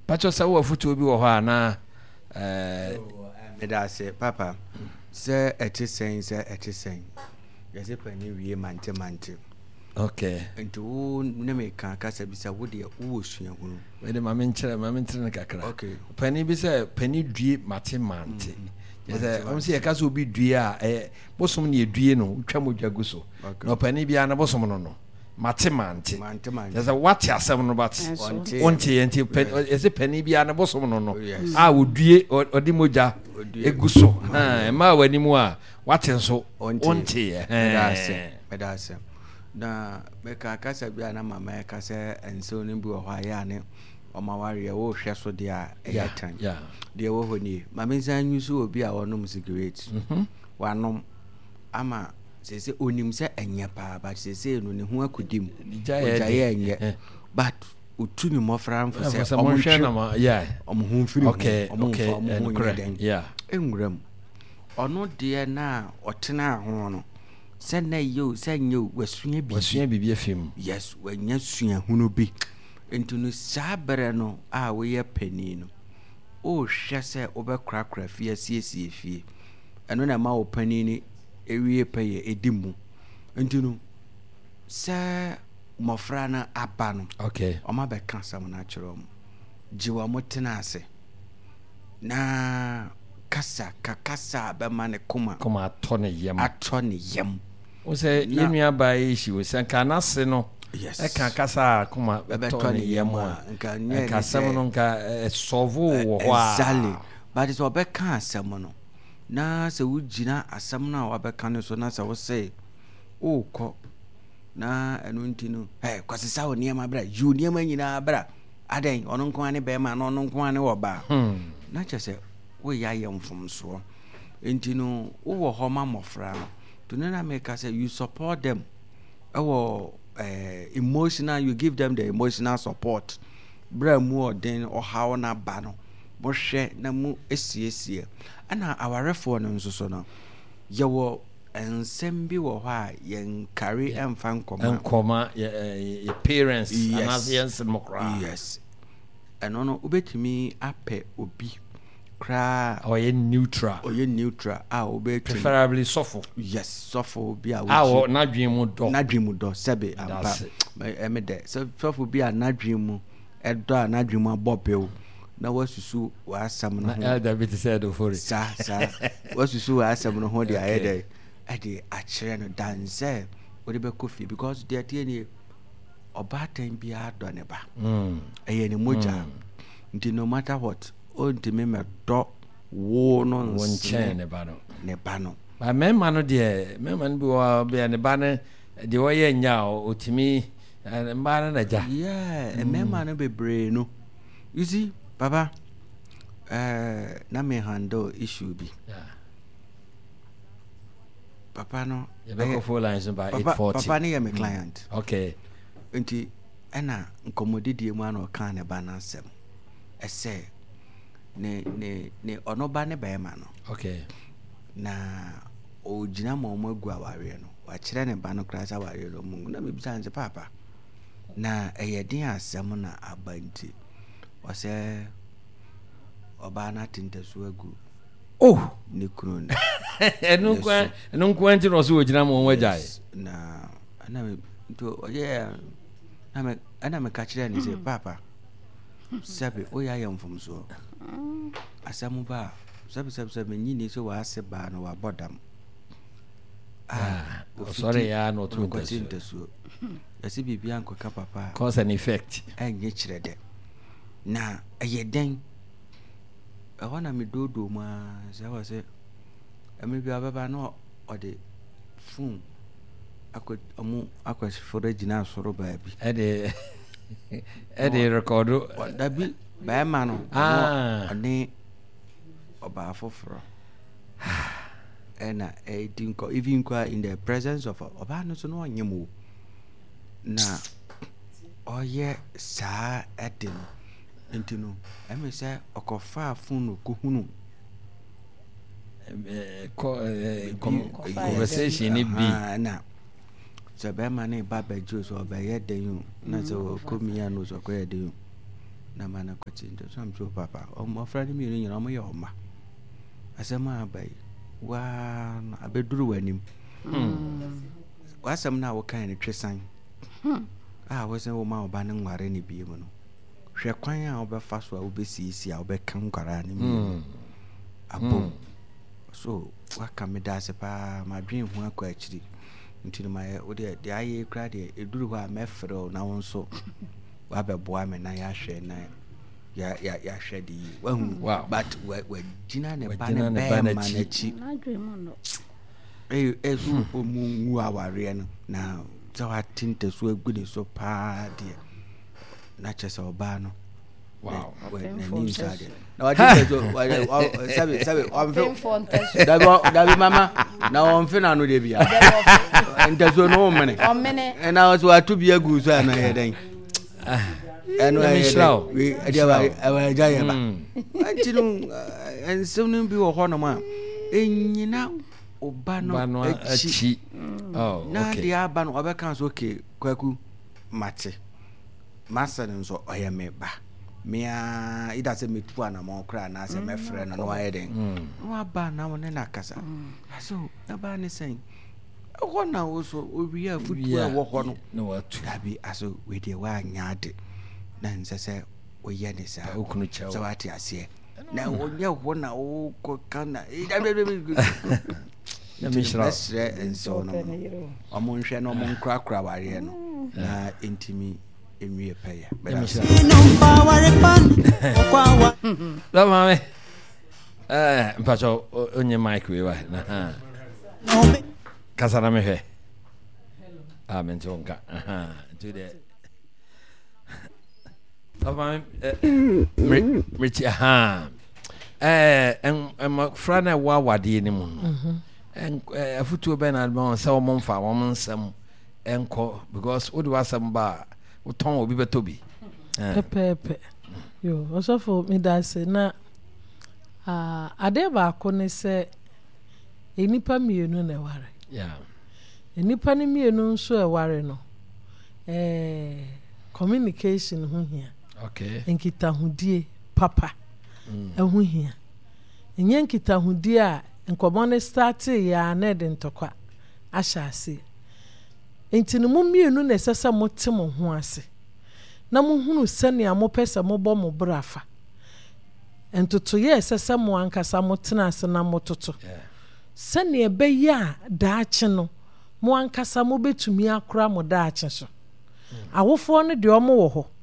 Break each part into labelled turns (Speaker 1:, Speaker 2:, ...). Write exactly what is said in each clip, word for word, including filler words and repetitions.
Speaker 1: Pacho sa wo futu obi wo ha na eh
Speaker 2: me da say papa say eti sen say eti sen yes pani wie mante mante
Speaker 1: okay
Speaker 2: nti wo ne me kan ka sa bisa wo de wo sua hunu
Speaker 1: we de mame nkyere mame nkyere ne kakra
Speaker 2: okay
Speaker 1: pani bi say pani due mate mante yes am say ka so obi due a eh bosom ne edue no twa modwa gu so no pani bia na bosom no no mate mante
Speaker 2: mante mante
Speaker 1: yes what asem no bat onte enti yes pani bia na bosom no no a odue odi modwa egu so ha ma wani mu a what nso onte eh
Speaker 2: me da say na me ka kasa bia na mama ya kasa enso ne bi wo ha ya ne o ma ware wo hwe so de a e tan
Speaker 1: yeah
Speaker 2: de wo ho ni mama nsan nyusu obi a wonom cigarette
Speaker 1: mhm
Speaker 2: wanom ama sese onim se enye pa ba sese no ne ho akudim ojaye enye but utuni mofra mfo se
Speaker 1: omo hwe na ma yeah
Speaker 2: omo ho mfiri
Speaker 1: okay okay
Speaker 2: and
Speaker 1: yeah
Speaker 2: enwuram ono de na otena ho no se na yo se nyo wasua bi
Speaker 1: wasua bi bi afim
Speaker 2: yes wanya sua hunu bi entunu sabere no a we ye pani no o hwe se obekrakra fie siesie fie eno na ma o pani ni ewie peye edimu entunu se mofra na aba no
Speaker 1: okay
Speaker 2: o ma be kan sam na kire om jiwa motena ase na kasa kakasa be mane kuma
Speaker 1: kuma atone yem
Speaker 2: atone yem
Speaker 1: o se yenu aba ishi o se kana se no
Speaker 2: yes
Speaker 1: e kan kasa kuma atone yem a
Speaker 2: nka nye
Speaker 1: ka sam no nka sovo wo ho a
Speaker 2: exactly but so be kan asam no na se wugina asam na wa be kan so na se wo say o ko na enu ntinu eh kwasisa wo niam bra yu niam nyina bra aden ono nko ane be ma no ono nko ane wo ba na che se wo ya yem fom so ntinu wo ho ma mofra no to na make say you support them our uh, emotional you give them the emotional support bra mu oden o hawo na ba no bo hwe na mu esiesie ana awarefo no nso so no yewo ensem bi wo ho a yen carry emfa nkoma
Speaker 1: nkoma your parents and as yes mokra
Speaker 2: yes eno no ubetimi ape obi kra
Speaker 1: or ye neutral
Speaker 2: or ye neutral a obetimi
Speaker 1: preferably sofo
Speaker 2: yes sofo bi a
Speaker 1: wo na dwen mu do
Speaker 2: na dwen mu do sebe ampa eme de sofo bi a na dwen mu edo a na dwen mu abobew na wasusu wa asam no ho
Speaker 1: na David said ofori
Speaker 2: sa sa wasusu wa asam no ho de ayede ade a kire no danse odi be kofi because they tie ni obatan bi ado ne ba
Speaker 1: mm
Speaker 2: eye ne moja nti no matter what o ntimi me do wo no
Speaker 1: nse ne ba no
Speaker 2: ne ba no
Speaker 1: ba mema no de mema no bi wo be ne ba ne de wo ye nya otimi mba na naja
Speaker 2: yeah mema no bebre no you see baba eh na me handle issue bi
Speaker 1: yeah
Speaker 2: papa no
Speaker 1: you go for lines by eight forty
Speaker 2: papa ne my client
Speaker 1: okay
Speaker 2: nti ena nkomodidie mu ana oka ne ba na asem ese ne ne ne onoba ne ba ema no
Speaker 1: okay
Speaker 2: na o gina ma omo agu aware no wa kire ne ba no krasa aware no mu na me bisa nse papa na eyedin asem na abanti o se oba na tintasu agu
Speaker 1: oh
Speaker 2: ni kunu
Speaker 1: enu kwa enu kwa nti no so ogina mo wajai
Speaker 2: na ana to yeah na me ana me ka kire ni se papa sabe o ya yam fom so asamu ba sabe sabe sabe nyini so wa ase ba no wa bodam
Speaker 1: ah sorry ya no to
Speaker 2: go tintasu ese bibia nko ka papa
Speaker 1: cause an effect
Speaker 2: enye kire de na ayeden ahona me dodo ma se wa se emi bia baba no ode fun akọ amu akọ foro gina soro ba bi
Speaker 1: e de e de recordo
Speaker 2: da bi ba ma no
Speaker 1: ah
Speaker 2: ani oba afoforo ena e dinko even kwa in the presence of oba no so no onyemo na oye sa edin entinu emi se okofa fun ko hunu
Speaker 1: conversation ni bi
Speaker 2: na so be ma ne baba jo so be ye den na so ko mi anu so ko ye den na mana kwati ndo so am so papa o mo fra ni mi ni nyina mo ye oma asema abai wa na abeduru wanim mm wasam na wo kan ni twesan ah wo se wo ma oba ne nware ni bie mu no hwe kwan a wo be fa so a wo be siisi a wo be kan kwara ni mi abo so wa kameda se pa ma dwen hu akwa akiri ntino ma wo de de aye kra de eduru ho a mefro na won so wa be boa me na ya hwe na ya ya ya hwe di wa hu but we dina ne ba ne ba na chi
Speaker 3: na dwen mo no
Speaker 2: eh eh so mu ngu aware no na so atinte so agudi so pa de na chese oba no
Speaker 1: wow
Speaker 2: we na ni sade na wadi so sabe sabe o mfe dabi mama na o mfe na no de bia nta so no mene
Speaker 3: o mene
Speaker 2: na so atu bia gu so na ye den eno ye we dia ba awa jaye ba antinu ensem no bi wo ho no ma enyina oba no
Speaker 1: achi oh
Speaker 2: na dia ba no obeka so ke kwaku mate masa nso oye me ba mea ida se metu ana mo kra na se me frɛ no no aye den no aba na mo ne na kasa aso na ba ne sen ho na wo so owi afutu a wo ho no
Speaker 1: no watu
Speaker 2: dabi aso we de wa nyaade na nse se oye ne sa
Speaker 1: okunu chawo
Speaker 2: so ati ase na onye ho na wo ko kana
Speaker 1: na mishra
Speaker 2: esre enso no omo nhwe no mo nkra kra ware no na entimi enwie peye
Speaker 1: la mame eh mpacho onye mic we wa na kasana me he ah mentonka aha to the la mame eh rich aha eh em frana wa wade ni mu en afutuo be na bon se o momfa wo monsam enko because wo de wasam ba wo ton obi beto bi
Speaker 4: pepe yo osofo mi da se na ah ade ba ko ne se enipa mienu na ware
Speaker 1: yeah
Speaker 4: enipa ni mienu nso e ware no eh communication ho hia
Speaker 1: okay
Speaker 4: enkita hodie papa eho hia enye nkita hodie a nkomo ne start ya na de ntokwa ahyase entini mu mienu na sesa mote mo ho ase na mo hunu sane mo pesa mo bo mo brafa entoto ye sesa mo ankasa mo tena ase na mo toto sane ebe ya daache no mo ankasa mo betumi akora mo daache so awofo no de omo wo ho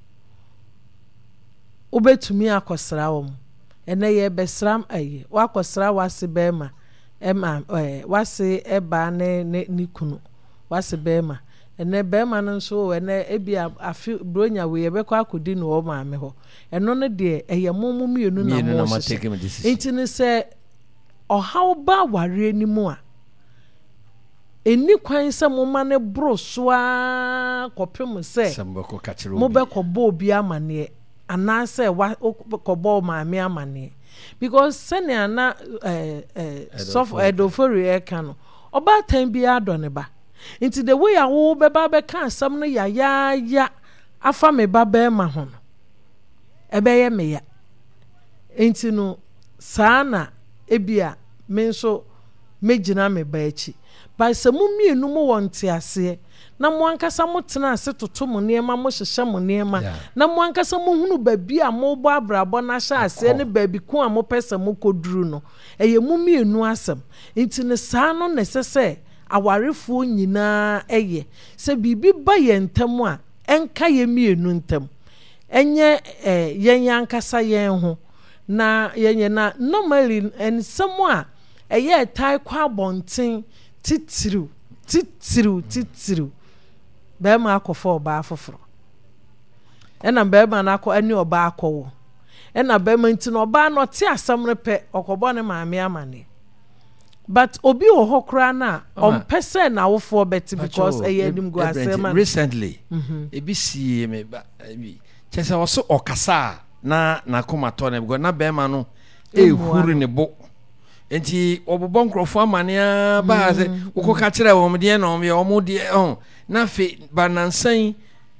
Speaker 4: obetumi akosra wo ene ye besram aye wakosra wase bema ema eh wase eba ne ni kunu wase bema ene bema no so ene ebi afi bronya we yebekọ akodi no ma me ho eno no de eye momu mienu na mo enti ne se ohaw ba ware animu a eni kwan se mo ma ne bro so a kopem se mo be ko bo obi amane ana se wa ko bo ma me amane because sene ana eh eh soft edofori e kan oba tan bi adone ba nti the way awo be ba be kan sam no ya ya ya afa me ba be ma ho no ebe ye me ya nti no sana ebia me nso megina me ba echi ba se mu mienu mu wonte ase na mo ankasa mo tena ase toto mo niema mo hyehye mo niema na mo ankasa mo hunu babi a mo bo abrabo na hye ase ne babi ku a mo pese mo koduru no eye mu mienu asem nti ne saa no nesese awarefo nyina eye se bibi ba ye ntam a enka ye mienu ntam enye eh, yenye ankasa yen ho na yenye na normally ensem a eye tai kwa bonten titiru titiru titiru bema akofo oba afoforo ena bema na akọ ani oba akọwo ena bema ntino oba no te asam repe okobo ne maame amane but obi wo hokra na on pese na wofo beti because eye nim go asema
Speaker 1: recently ebi sie me ba ebi chese wo so okasa na na komato na because na bema no e huru ne bo enti obobon krofo amane ba se ukoka kire wo mde na omye omo de on na fe banansan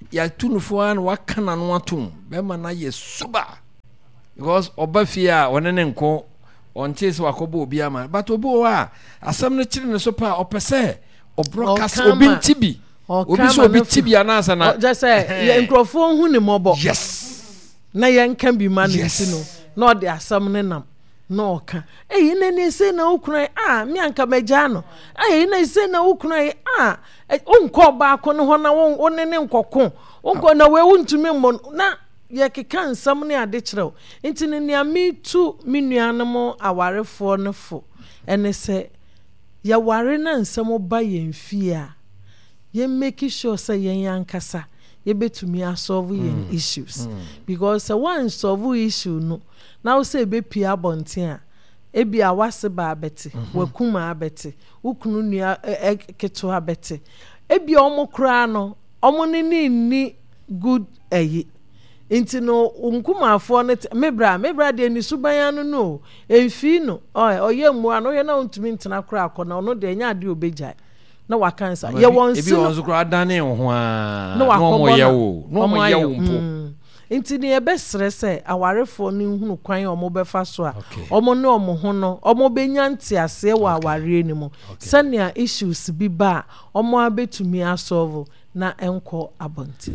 Speaker 1: ya tunufo an wakana no atom be ma na ye suba because oba fie a wone ne nko onche se wakobo obi ama but obo wa asam no kire ne so pa opese obroadcast obi ntibi obi so obi tibi anasa na
Speaker 4: just say ye nkrofo hu ne mobo
Speaker 1: yes
Speaker 4: na ye nka bi ma ne nti no na ode asam ne nam no ka eh ne ne se na ukran ah mi anka meja no eh ne se na ukran ah onko ba ko no ho na won ne ne nkoko onko na we wuntumi mo na ye keka nsam ne ade kirew nti ne nia me tu me nuanom awarefo ne fo ene se ya ware na nsam ba ye mfie a ye make sure say ye yankasa ye betumi asolve ye mm. issues mm. because uh, one solve issue no now say be pia bonten a ebi a wase ba abete mm-hmm. wakuma abete ukunu nua e, e, keto abete ebi omo kra no omo ni ni ni good eyi nti no nkuma afo no mebra mebra de ni suban no no emfi no oy oye mu ano ye na ontumi ntena kra akọ na ono de nya ade obegya na wakansa ye won si
Speaker 1: ebi won so kra dane ho a no mo ye wo no mo ye wo mpo nti ne ebe stress awarefo ni hunu kwan omo befa so a omo ne omo ho no omo benya ntiase wa aware ni mo sania issues bi ba omo abetumi asolve na enko abonti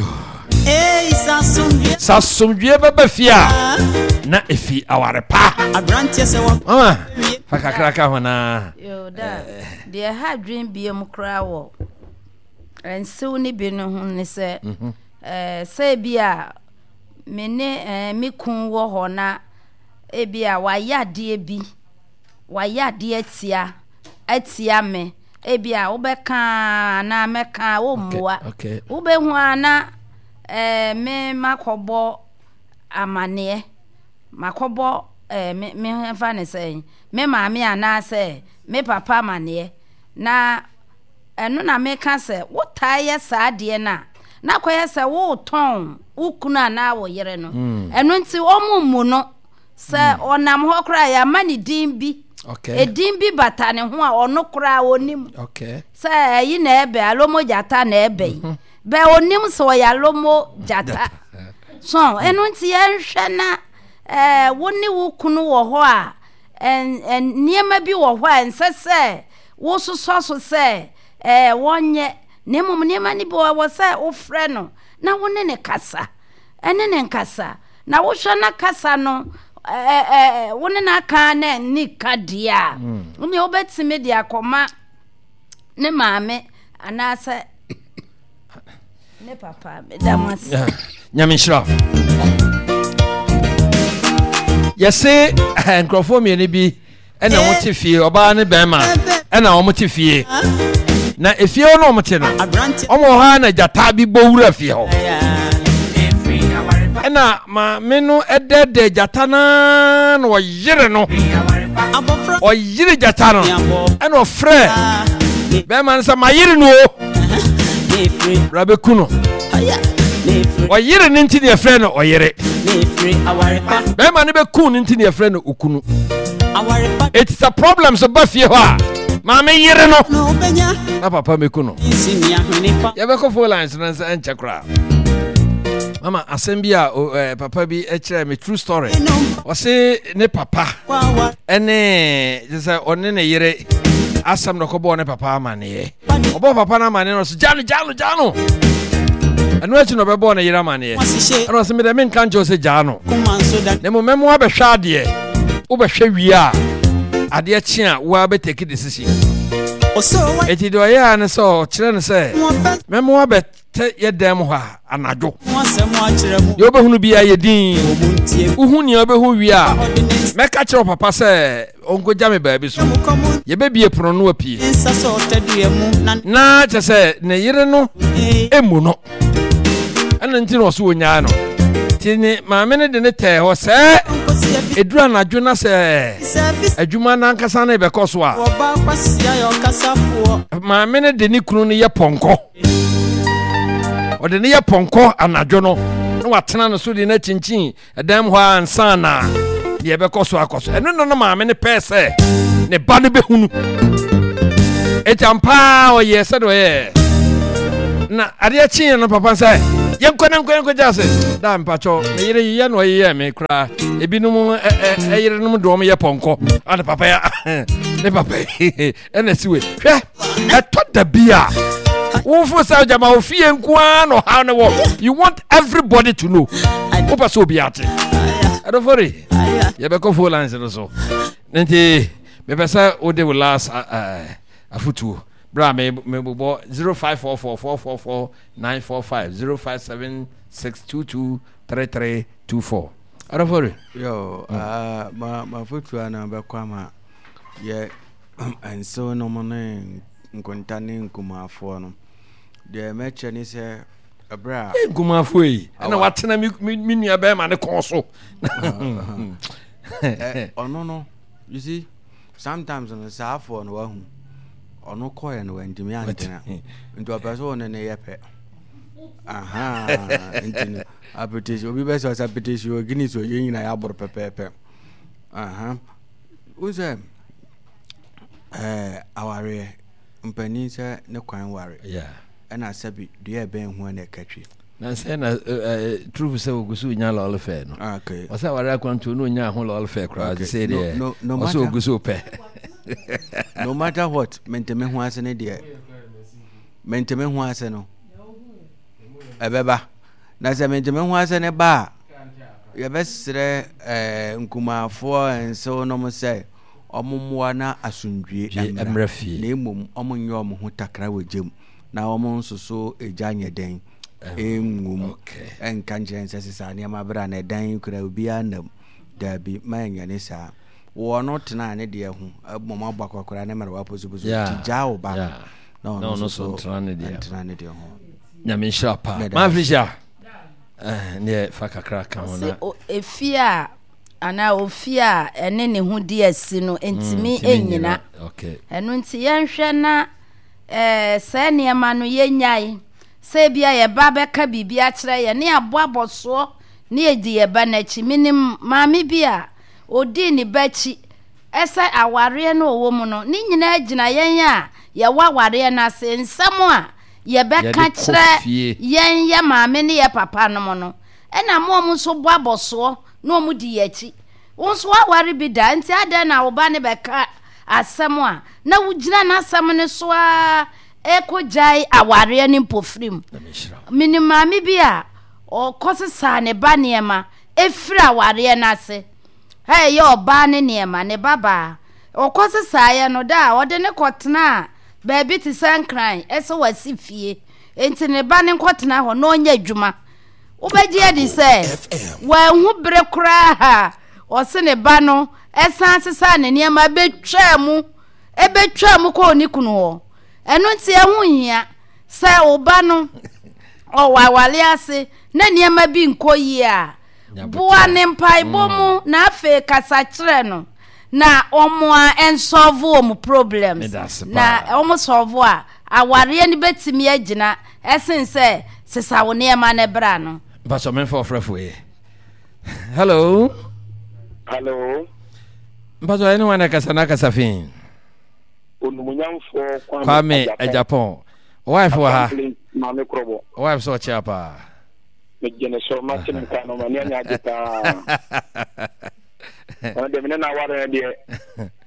Speaker 1: eh sasumdie sasumdie bebe fia na efi aware pa abrantie se wo ah fakakraka hona
Speaker 3: yo da de ha dream bi em kra wo ensew ni bi no hu ni se eh se bia me ne eh me kun wo ho na e bia wa yade bi wa yade atia atia me ebia wo be kan na meka wo mmoa wo be hu ana eh me makobo amane makobo eh me me fa ne sei me maame ana se me papa amane na eno na meka se wo taye saade na na koye se wo ton wo kuna na wo yere no eno nti wo mummu no se onam ho kra ya mani din bi okay edin bi bata ne ho a ono kra onim okay say yi na ebe alomo jata na ebe mm-hmm. be onim so ya alomo jata so enu nti ye hwe na eh woni wo kunu wo ho a en en niema bi wo ho a nsese wo soso so se eh wonye nemu niema ni bi wo se wo frɛ no na wone ne kasa ene ne nkasa na wo hwe na kasa no eh eh woni na ka na ni kadia woni obetime dia koma ne maame anase ne papa me damas
Speaker 1: nyamishra yese enkrofo mi ni bi ena wote fie oba ne bema ena wote fie na efie no wote no omo ha na jata bi bowura fie ho ena ma menu edede jata na no yire no o yire jata no ena o frɛ be man sa ma yire no rabe kuno o yire ni ntini e frɛ no o yire be man be kun ntini e frɛ no ukunu it's a problem so ba fie ho a ma me yire no na papa me kuno ya be ko full lines na enche kra mama asembia uh, papa bi e kire me true story o se ne papa ene je one ne yire asam no ko bo ne papa amane obo papa na amane no so janu janu janu enu echi no be bo ne yire amane eno se me de men kan jo se janu ne mo memo abehwa ade wo behwe wi a ade chi a wo abeteki decision eti do ya ne so kire ne se memo abet te yedem ho anajo ye obehunu bia yedin uhu ni obehu wi a meka kire papa se onko jame baabi so ye bebie prono no apie na che se ne yire no emu no ana nti no so onya no tini maame ne de ne te ho se edura anajo na se adwuma na nkasa na be koso a maame ne de ni kunu ne ye ponko ode ne ye ponko anajo no na watena no so de na chinchin edam ho ansa na ye be koso akoso eno no no maame ne pese ne ba ne be hunu etampa o ye se do ye na ade chi no papa say yenkwana nkwana nkwa say da mpacho me yire yiye no yiye me kra ebinom e yire nom do mo ye ponko ade papa ya ne papa ena siwe hwe eto da bia wo fo sa jama ofie nkwa no how ne wo you want everybody to know wo pa so biate ado fori ye be ko fo lines no so nti me pesa o de last afutu bra me me bo zero five four four four four four nine four five zero five seven six two two three three two four ado fori
Speaker 2: yo ah ma ma futu ana be kwa ma ye and so no money nkontane nkumafo no de meche ni se abra
Speaker 1: nkumafo yi na watena mi nua be ma ne kon so
Speaker 2: ono no you see sometimes on the safo no wahu ono koye no wantimi antena nto apaso one ne yepe aha ntini apetition obi be so apetition ogini so yin na ya bor pepepe aha uze eh aware mpani se ne kwan ware
Speaker 1: yeah
Speaker 2: ana sabi de ben ho na katwi
Speaker 1: na se na true se ogusu nya lol fe no
Speaker 2: okay
Speaker 1: o se ware kwanto no nya ho lol fe kra se de
Speaker 2: no no
Speaker 1: o se ogusu pe
Speaker 2: no matter what menteme ho ase ne de menteme ho ase no ebeba na se menteme ho ase ne ba ye besre eh nkumafo enso no mo se omumwa na asundwie
Speaker 1: emrafie
Speaker 2: na emom omunye omo ho takra wagem na omo nsoso ejanye den engum enka njense sesa ne mabra na dan kura obi anam da bi manya ne sa wo no tena ne de ho mom agbakokora ne mara wapozubuzu ti jawo ba no no so tena ne de tena ne de ho
Speaker 1: nyame shapa mafisha eh ne fakakra ka ho na
Speaker 3: efia ana ofia ene ne ho di asi no entimi enyina
Speaker 1: okay
Speaker 3: eno nti yenhwe na eh se ne ma no yenyai se bia ye ba beka bibia kire ye ne aboaboso ne edi ye ba na chi minim maami bia odi ni bachi ese aware no owo mu no ni nyina agina yen ya ye waware na se nsamo a ye beka kire yen ye maami ne ye papa no mo no ena mo mu so boaboso no mu di yachi wonso aware bi da nti ada na wo ba ne beka asem a na wugina na asem ne so a ekojai aware ne mpofrim minimami bi a o kosesa ne ba ne ma efiri aware na ase hey yo ba ne ne ma ne baba o kosesa ya no da o de ne kotena ba bi ti sankran ese wasi fie enti ne ba ne kotena ho no nya adwuma ubeji edi se wa hu bere kura ha o se ne ba no esan sesa ne ne ma betwa mu e betwa mu ko ni kunu ho eno nti ehu hia se oba no o wawale ase na ne ma bi nkoyi a bua ne mpai bomu na afe kasa kire no na omo a ensolve omo problems na omo solve a aware ni betimi agina esen se sesa wo ne ma ne bra no
Speaker 1: but so men for frefo e hello
Speaker 5: hello
Speaker 1: but anyone kasa na kasa fin
Speaker 5: onumunyamfo
Speaker 1: kwa me e Japan wife wa ha
Speaker 5: mame krobo
Speaker 1: wife so chapa
Speaker 5: me gene so ma tim kanu ma ne nya jita on de me na wara de